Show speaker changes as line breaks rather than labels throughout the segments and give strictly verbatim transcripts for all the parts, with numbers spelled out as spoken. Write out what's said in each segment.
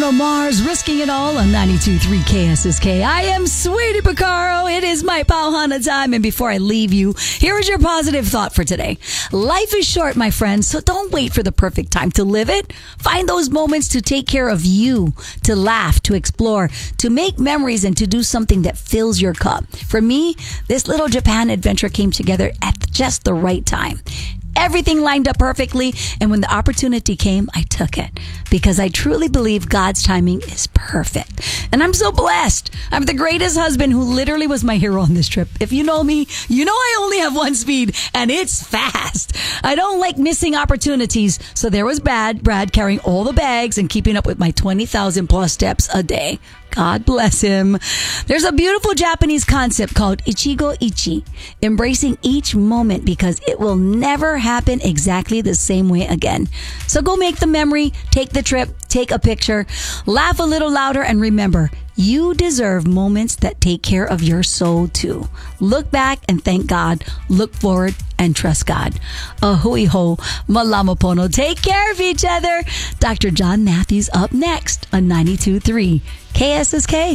Bruno Mars, Risking It All on ninety-two point three K S S K. I am Sweetie Picaro. It is my Pauhana time. And before I leave you, here is your positive thought for today. Life is short, my friends, so don't wait for the perfect time to live it. Find those moments to take care of you, to laugh, to explore, to make memories, and to do something that fills your cup. For me, this little Japan adventure came together at just the right time. Everything lined up perfectly, and when the opportunity came, I took it because I truly believe God's timing is perfect. And I'm so blessed. I'm the greatest husband who literally was my hero on this trip. If you know me, you know I only have one speed, and it's fast. I don't like missing opportunities, so there was Brad, Brad carrying all the bags and keeping up with my twenty thousand plus steps a day. God bless him. There's a beautiful Japanese concept called Ichigo Ichi, embracing each moment because it will never happen exactly the same way again. So go make the memory, take the trip, take a picture, laugh a little louder, and remember, you deserve moments that take care of your soul too. Look back and thank God. Look forward and trust God. Ahui ho, malamapono. Take care of each other. Doctor John Matthews up next on ninety-two point three K S S K.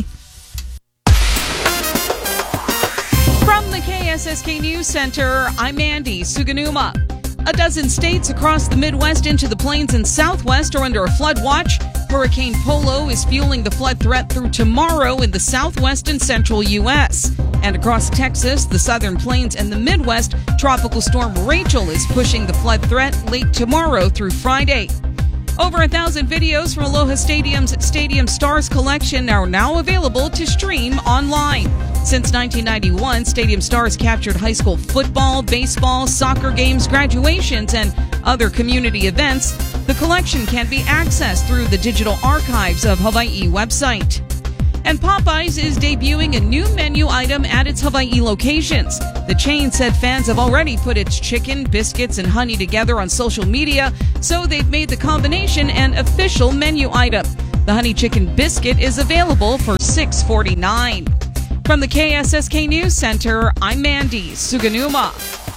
From the K S S K News Center, I'm Mandy Suganuma. A dozen states across the Midwest into the Plains and Southwest are under a flood watch. Hurricane Polo is fueling the flood threat through tomorrow in the Southwest and Central U S. And across Texas, the Southern Plains, and the Midwest, Tropical Storm Rachel is pushing the flood threat late tomorrow through Friday. Over a thousand videos from Aloha Stadium's Stadium Stars collection are now available to stream online. Since nineteen ninety-one, Stadium Stars captured high school football, baseball, soccer games, graduations, and other community events. The collection can be accessed through the digital archives of Hawaii website. And Popeyes is debuting a new menu item at its Hawaii locations. The chain said fans have already put its chicken, biscuits, and honey together on social media, so they've made the combination an official menu item. The honey chicken biscuit is available for six forty-nine. From the K S S K News Center, I'm Mandy Suganuma.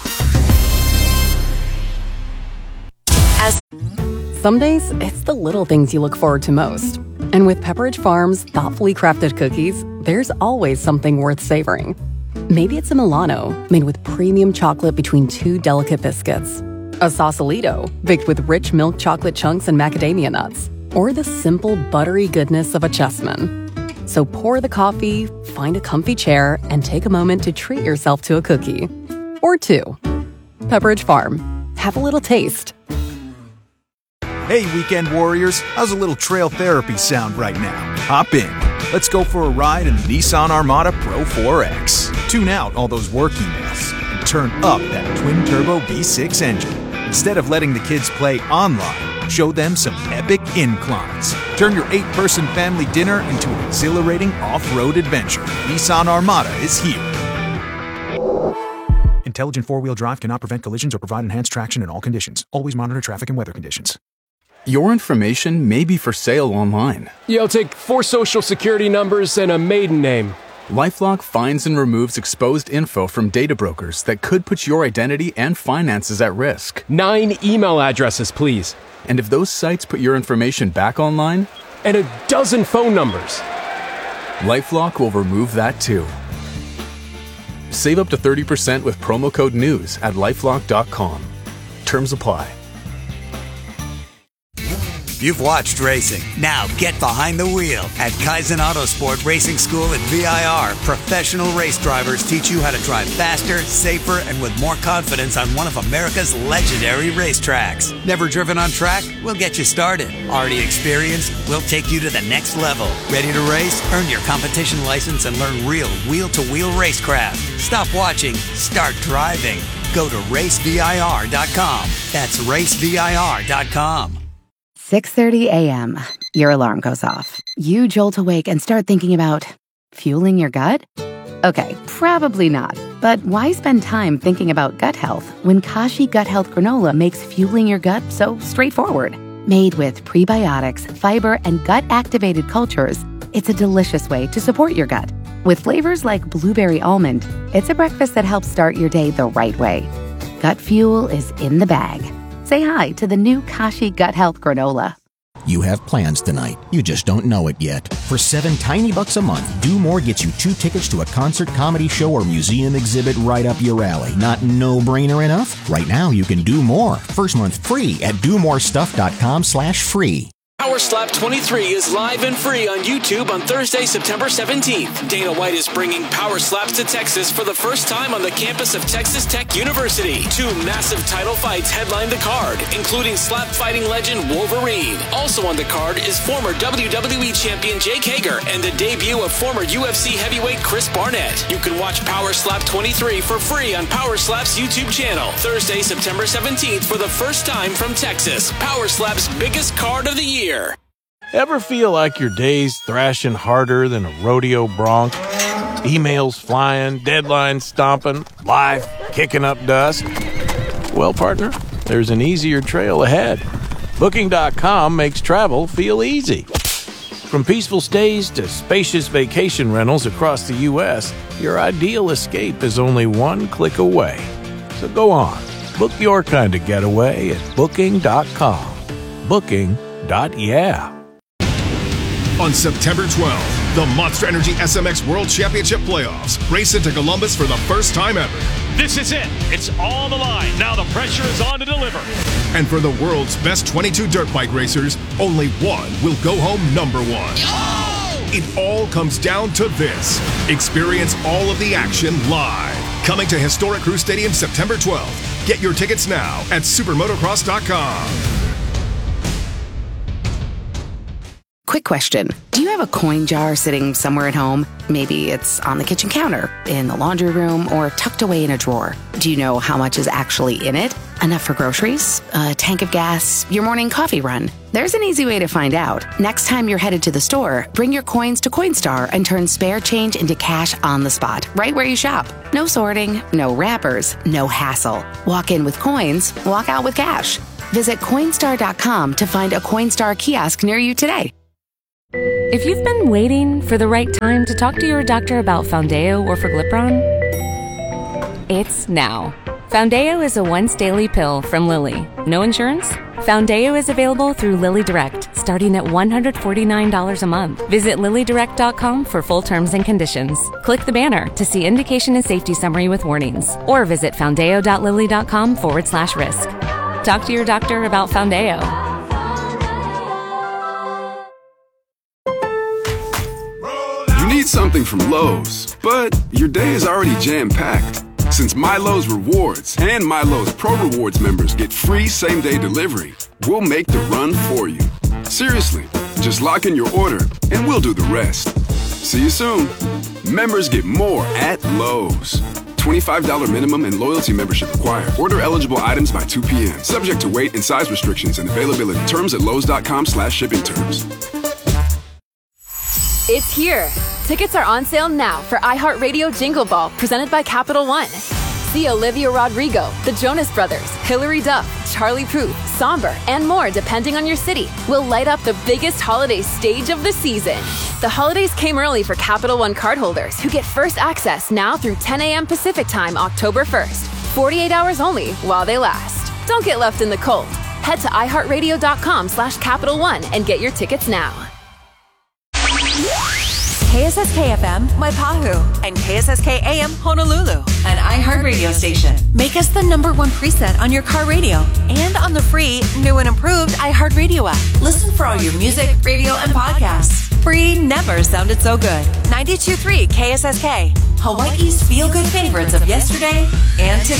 As Some days, it's the little things you look forward to most. And with Pepperidge Farm's thoughtfully crafted cookies, there's always something worth savoring. Maybe it's a Milano made with premium chocolate between two delicate biscuits, a Sausalito baked with rich milk chocolate chunks and macadamia nuts, or the simple buttery goodness of a Chessman. So pour the coffee, find a comfy chair, and take a moment to treat yourself to a cookie. Or two. Pepperidge Farm. Have a little taste.
Hey, weekend warriors, how's a little trail therapy sound right now? Hop in. Let's go for a ride in the Nissan Armada Pro four X. Tune out all those work emails and turn up that twin-turbo V six engine. Instead of letting the kids play online, show them some epic inclines. Turn your eight-person family dinner into an exhilarating off-road adventure. Nissan Armada is here. Intelligent four-wheel drive cannot prevent collisions or provide enhanced traction in all conditions. Always monitor traffic and weather conditions.
Your information may be for sale online.
Yeah, I'll take four social security numbers and a maiden name.
LifeLock finds and removes exposed info from data brokers that could put your identity and finances at risk.
Nine email addresses, please.
And if those sites put your information back online?
And a dozen phone numbers.
LifeLock will remove that too. Save up to thirty percent with promo code NEWS at lifelock dot com. Terms apply.
You've watched racing. Now get behind the wheel at Kaizen Autosport Racing School at V I R. Professional race drivers teach you how to drive faster, safer, and with more confidence on one of America's legendary racetracks. Never driven on track? We'll get you started. Already experienced? We'll take you to the next level. Ready to race? Earn your competition license and learn real wheel-to-wheel racecraft. Stop watching. Start driving. Go to race V I R dot com. That's race V I R dot com.
six thirty a.m. Your alarm goes off. You jolt awake and start thinking about fueling your gut? Okay, probably not. But why spend time thinking about gut health when Kashi Gut Health Granola makes fueling your gut so straightforward? Made with prebiotics, fiber, and gut-activated cultures, it's a delicious way to support your gut. With flavors like blueberry almond, it's a breakfast that helps start your day the right way. Gut fuel is in the bag. Say hi to the new Kashi Gut Health Granola.
You have plans tonight. You just don't know it yet. For seven tiny bucks a month, Do More gets you two tickets to a concert, comedy show, or museum exhibit right up your alley. Not no-brainer enough? Right now, you can do more. First month free at do more stuff dot com slash free.
Power Slap twenty-three is live and free on YouTube on Thursday, September seventeenth. Dana White is bringing Power Slaps to Texas for the first time on the campus of Texas Tech University. Two massive title fights headline the card, including slap fighting legend Wolverine. Also on the card is former W W E champion Jake Hager and the debut of former U F C heavyweight Chris Barnett. You can watch Power Slap twenty-three for free on Power Slap's YouTube channel. Thursday, September seventeenth for the first time from Texas. Power Slap's biggest card of the year.
Ever feel like your day's thrashing harder than a rodeo bronc? Emails flying, deadlines stomping, life kicking up dust? Well, partner, there's an easier trail ahead. Booking dot com makes travel feel easy. From peaceful stays to spacious vacation rentals across the U S, your ideal escape is only one click away. So go on, book your kind of getaway at Booking dot com. Booking. Dot yeah.
On September twelfth, the Monster Energy S M X World Championship Playoffs race into Columbus for the first time ever.
This is it. It's on the line. Now the pressure is on to deliver.
And for the world's best twenty-two dirt bike racers, only one will go home number one. Oh! It all comes down to this. Experience all of the action live. Coming to historic Crew Stadium September twelfth. Get your tickets now at supermotocross dot com.
Quick question. Do you have a coin jar sitting somewhere at home? Maybe it's on the kitchen counter, in the laundry room, or tucked away in a drawer. Do you know how much is actually in it? Enough for groceries? A tank of gas? Your morning coffee run? There's an easy way to find out. Next time you're headed to the store, bring your coins to Coinstar and turn spare change into cash on the spot, right where you shop. No sorting, no wrappers, no hassle. Walk in with coins, walk out with cash. Visit Coinstar dot com to find a Coinstar kiosk near you today.
If you've been waiting for the right time to talk to your doctor about Foundeo or Forglipron, it's now. Foundeo is a once-daily pill from Lilly. No insurance? Foundeo is available through Lilly Direct, starting at one hundred forty-nine dollars a month. Visit lilly direct dot com for full terms and conditions. Click the banner to see indication and safety summary with warnings, or visit foundeo dot lilly dot com forward slash risk. Talk to your doctor about Foundeo.
You need something from Lowe's, but your day is already jam-packed. Since MyLowe's Rewards and MyLowe's Pro Rewards members get free same-day delivery, we'll make the run for you. Seriously, just lock in your order and we'll do the rest. See you soon. Members get more at Lowe's. twenty-five dollars minimum and loyalty membership required. Order eligible items by two p.m. Subject to weight and size restrictions and availability. Terms at lowes dot com slash shipping terms.
It's here. Tickets are on sale now for iHeartRadio Jingle Ball, presented by Capital One. See Olivia Rodrigo, the Jonas Brothers, Hilary Duff, Charlie Puth, Somber, and more depending on your city. We'll light up the biggest holiday stage of the season. The holidays came early for Capital One cardholders who get first access now through ten a.m. Pacific Time, October first. forty-eight hours only while they last. Don't get left in the cold. Head to iHeartRadio dot com slash Capital One and get your tickets now.
K S S K F M, Waipahu, and K S S K A M, Honolulu, an iHeart radio station. Make us the number one preset on your car radio and on the free, new and improved iHeart Radio app. Listen for all your music, radio, and podcasts. Free never sounded so good. ninety-two point three K S S K, Hawaii's feel-good favorites of yesterday and today.